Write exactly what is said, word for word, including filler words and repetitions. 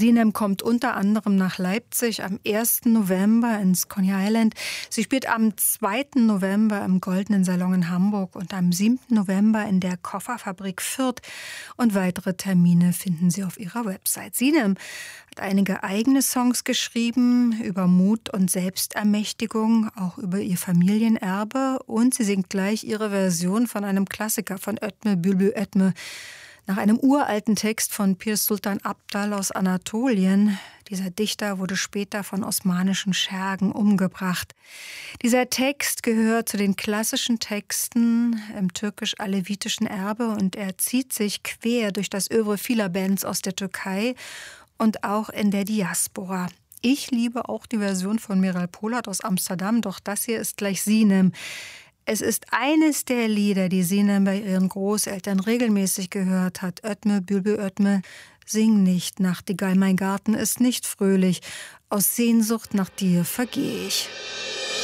Sinem kommt unter anderem nach Leipzig am ersten November ins Coney Island. Sie spielt am zweiten November im Goldenen Salon in Hamburg und am siebten November in der Kofferfabrik Fürth. Und weitere Termine finden Sie auf ihrer Website. Sinem hat einige eigene Songs geschrieben über Mut und Selbstermächtigung, auch über ihr Familienerbe. Und sie singt gleich ihre Version von einem Klassiker von Ötme Bülbül Ötme, nach einem uralten Text von Pir Sultan Abdal aus Anatolien. Dieser Dichter wurde später von osmanischen Schergen umgebracht. Dieser Text gehört zu den klassischen Texten im türkisch-alevitischen Erbe und er zieht sich quer durch das Œuvre vieler Bands aus der Türkei und auch in der Diaspora. Ich liebe auch die Version von Meral Polat aus Amsterdam, doch das hier ist gleich Sinem. Es ist eines der Lieder, die Sinem bei ihren Großeltern regelmäßig gehört hat. Ötme, Bülbül Ötme, sing nicht, Nachtigall, mein Garten ist nicht fröhlich. Aus Sehnsucht nach dir vergeh ich.